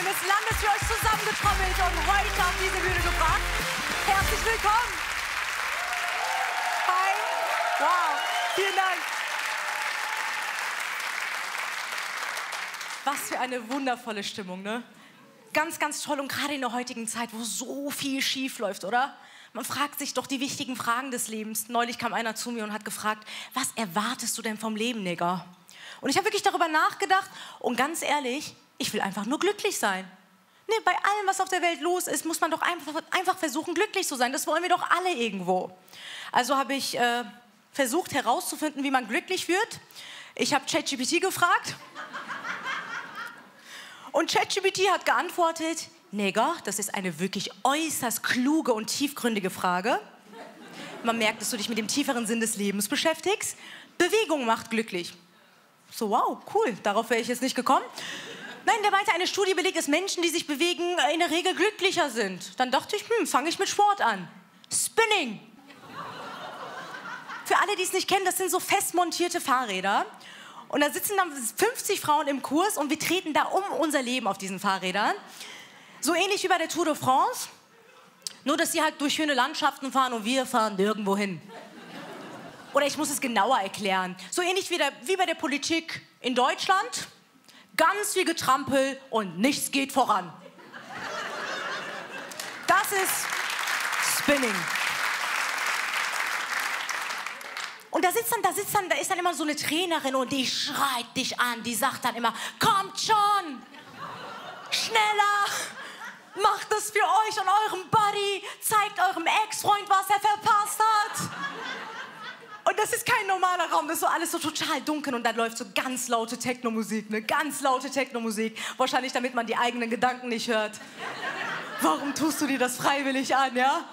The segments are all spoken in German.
Bühnen des Landes für euch zusammengetrommelt und heute auf diese Bühne gebracht. Herzlich willkommen. Hi. Wow. Vielen Dank. Was für eine wundervolle Stimmung, ne? Ganz, ganz toll und gerade in der heutigen Zeit, wo so viel schief läuft, oder? Man fragt sich doch die wichtigen Fragen des Lebens. Neulich kam einer zu mir und hat gefragt, was erwartest du denn vom Leben, Nigger? Und ich habe wirklich darüber nachgedacht und ganz ehrlich, ich will einfach nur glücklich sein. Nee, bei allem, was auf der Welt los ist, muss man doch einfach versuchen, glücklich zu sein. Das wollen wir doch alle irgendwo. Also habe ich versucht herauszufinden, wie man glücklich wird. Ich habe ChatGPT gefragt. Und ChatGPT hat geantwortet, Nigger, das ist eine wirklich äußerst kluge und tiefgründige Frage. Man merkt, dass du dich mit dem tieferen Sinn des Lebens beschäftigst. Bewegung macht glücklich. So, wow, cool, darauf wäre ich jetzt nicht gekommen. Nein, der weiter eine Studie belegt, dass Menschen, die sich bewegen, in der Regel glücklicher sind. Dann dachte ich, fange ich mit Sport an. Spinning. Für alle, die es nicht kennen, das sind so fest montierte Fahrräder. Und da sitzen dann 50 Frauen im Kurs und wir treten da um unser Leben auf diesen Fahrrädern. So ähnlich wie bei der Tour de France. Nur, dass sie halt durch schöne Landschaften fahren und wir fahren nirgendwo hin. Oder ich muss es genauer erklären. So ähnlich wie bei der Politik in Deutschland. Ganz viel Getrampel und nichts geht voran. Das ist Spinning. Und da ist dann immer so eine Trainerin und die schreit dich an. Die sagt dann immer, kommt schon, schneller, macht es für euch und eurem Buddy, zeigt eurem Ex-Freund, was er verpasst hat. Und das ist kein normaler Raum, das ist so alles so total dunkel und dann läuft so ganz laute Techno-Musik, ne? Ganz laute Techno-Musik. Wahrscheinlich, damit man die eigenen Gedanken nicht hört. Warum tust du dir das freiwillig an, ja?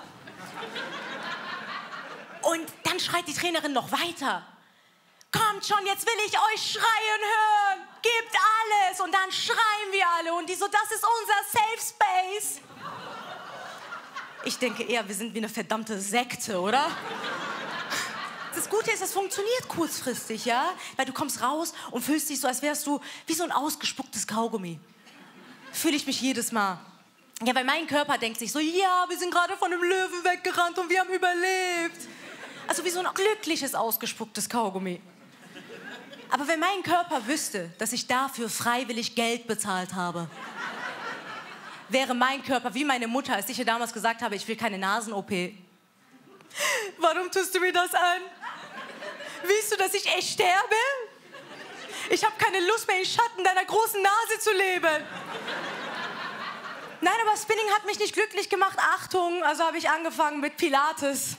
Und dann schreit die Trainerin noch weiter. Kommt schon, jetzt will ich euch schreien hören. Gebt alles. Und dann schreien wir alle. Und die so, das ist unser Safe Space. Ich denke eher, wir sind wie eine verdammte Sekte, oder? Das Gute ist, es funktioniert kurzfristig, ja? Weil du kommst raus und fühlst dich so, als wärst du wie so ein ausgespucktes Kaugummi. Fühle ich mich jedes Mal. Ja, weil mein Körper denkt sich so, ja, wir sind gerade von einem Löwen weggerannt und wir haben überlebt. Also wie so ein glückliches, ausgespucktes Kaugummi. Aber wenn mein Körper wüsste, dass ich dafür freiwillig Geld bezahlt habe, wäre mein Körper wie meine Mutter, als ich ihr damals gesagt habe, ich will keine Nasen-OP. Warum tust du mir das an? Willst du, dass ich echt sterbe? Ich habe keine Lust mehr, im Schatten deiner großen Nase zu leben. Nein, aber Spinning hat mich nicht glücklich gemacht. Achtung, also habe ich angefangen mit Pilates.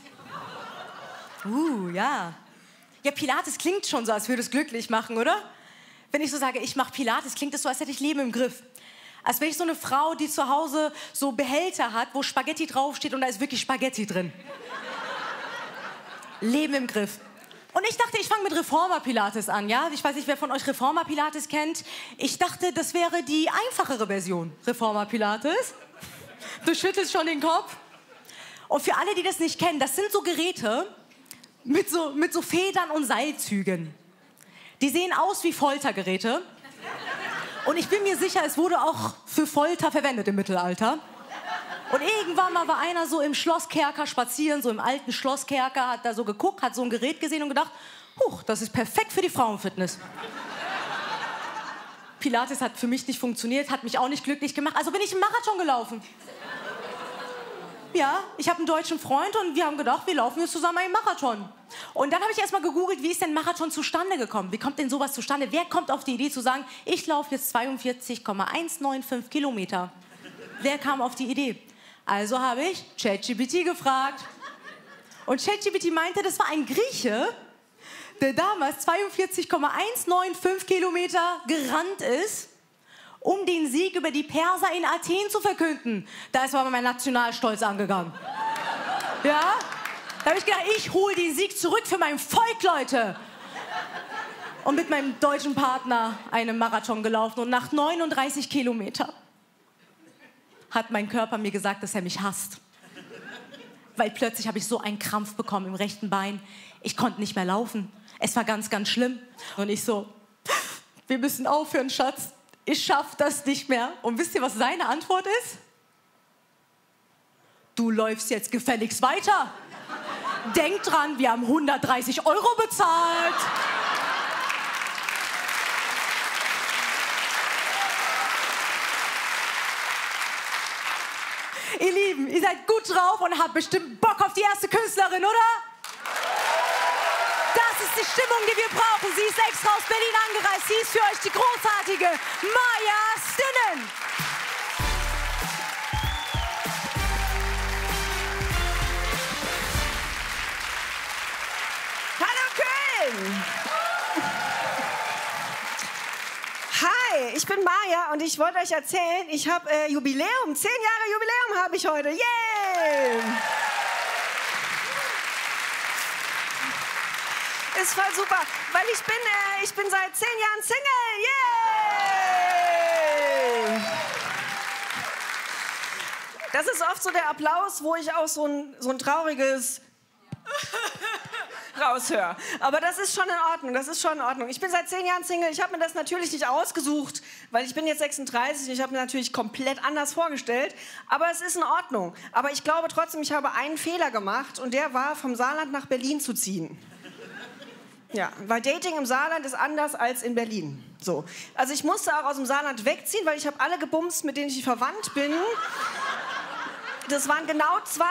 Ja. Ja, Pilates klingt schon so, als würde es glücklich machen, oder? Wenn ich so sage, ich mache Pilates, klingt es so, als hätte ich Leben im Griff. Als wäre ich so eine Frau, die zu Hause so Behälter hat, wo Spaghetti draufsteht und da ist wirklich Spaghetti drin. Leben im Griff. Und ich dachte, ich fange mit Reformer-Pilates an, ja? Ich weiß nicht, wer von euch Reformer-Pilates kennt. Ich dachte, das wäre die einfachere Version. Reformer-Pilates. Du schüttelst schon den Kopf. Und für alle, die das nicht kennen, das sind so Geräte mit so Federn und Seilzügen. Die sehen aus wie Foltergeräte. Und ich bin mir sicher, es wurde auch für Folter verwendet im Mittelalter. Und irgendwann mal war einer so im Schlosskerker spazieren, so im alten Schlosskerker, hat da so geguckt, hat so ein Gerät gesehen und gedacht, huch, das ist perfekt für die Frauenfitness. Pilates hat für mich nicht funktioniert, hat mich auch nicht glücklich gemacht, also bin ich einen Marathon gelaufen. Ja, ich habe einen deutschen Freund und wir haben gedacht, wir laufen jetzt zusammen einen Marathon. Und dann habe ich erstmal gegoogelt, wie ist denn Marathon zustande gekommen? Wie kommt denn sowas zustande? Wer kommt auf die Idee zu sagen, ich laufe jetzt 42,195 Kilometer? Wer kam auf die Idee? Also habe ich ChatGPT gefragt. Und ChatGPT meinte, das war ein Grieche, der damals 42,195 Kilometer gerannt ist, um den Sieg über die Perser in Athen zu verkünden. Da ist aber mein Nationalstolz angegangen. Ja? Da habe ich gedacht, ich hole den Sieg zurück für mein Volk, Leute. Und mit meinem deutschen Partner einen Marathon gelaufen. Und nach 39 Kilometern hat mein Körper mir gesagt, dass er mich hasst. Weil plötzlich habe ich so einen Krampf bekommen im rechten Bein. Ich konnte nicht mehr laufen. Es war ganz, ganz schlimm. Und ich so, wir müssen aufhören, Schatz. ich schaff das nicht mehr. Und wisst ihr, was seine Antwort ist? Du läufst jetzt gefälligst weiter. Denk dran, wir haben 130 € bezahlt. Ihr Lieben, ihr seid gut drauf und habt bestimmt Bock auf die erste Künstlerin, oder? Das ist die Stimmung, die wir brauchen. Sie ist extra aus Berlin angereist. Sie ist für euch die großartige Maja Stinnen. Hallo Köln! Hi, ich bin Maja und ich wollte euch erzählen, ich habe Jubiläum, 10 Jahre Jubiläum habe ich heute. Yay! Ist voll super, weil ich bin seit 10 Jahren Single. Yay! Das ist oft so der Applaus, wo ich auch so ein trauriges raushöre. Aber das ist schon in Ordnung, das ist schon in Ordnung. Ich bin seit 10 Jahren Single. Ich habe mir das natürlich nicht ausgesucht, weil ich bin jetzt 36 und ich habe mir natürlich komplett anders vorgestellt. Aber es ist in Ordnung. Aber ich glaube trotzdem, ich habe einen Fehler gemacht und der war, vom Saarland nach Berlin zu ziehen. Ja, weil Dating im Saarland ist anders als in Berlin. So. Also ich musste auch aus dem Saarland wegziehen, weil ich habe alle gebumst, mit denen ich verwandt bin. Das waren genau 2.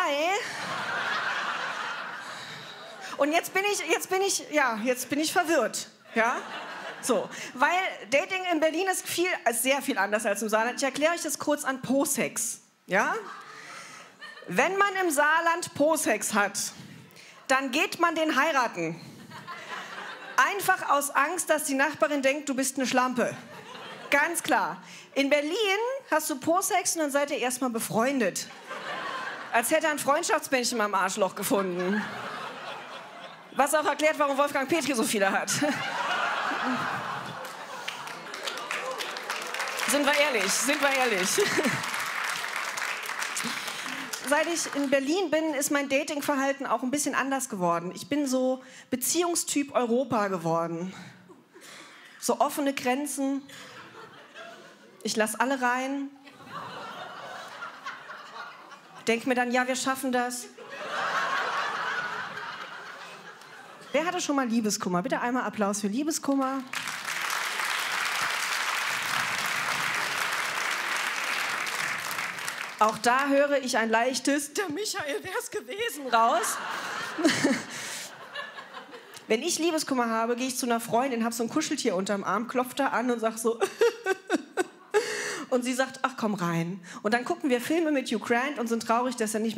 Und jetzt bin ich verwirrt. Ja? So. Weil Dating in Berlin ist sehr viel anders als im Saarland. Ich erkläre euch das kurz an Po-Sex. Ja? Wenn man im Saarland Po-Sex hat, dann geht man den heiraten. Einfach aus Angst, dass die Nachbarin denkt, du bist eine Schlampe. Ganz klar. In Berlin hast du Po-Sex und dann seid ihr erstmal befreundet. Als hätte er ein Freundschaftsbändchen am Arschloch gefunden. Was auch erklärt, warum Wolfgang Petri so viele hat. Sind wir ehrlich. Seit ich in Berlin bin, ist mein Datingverhalten auch ein bisschen anders geworden. Ich bin so Beziehungstyp Europa geworden. So offene Grenzen. Ich lasse alle rein. Denk mir dann, ja, wir schaffen das. Wer hatte schon mal Liebeskummer? Bitte einmal Applaus für Liebeskummer. Auch da höre ich ein leichtes, der Michael wär's gewesen, raus. Wenn ich Liebeskummer habe, gehe ich zu einer Freundin, habe so ein Kuscheltier unterm Arm, klopfe da an und sag so und sie sagt, ach komm rein. Und dann gucken wir Filme mit Hugh Grant und sind traurig, dass er nicht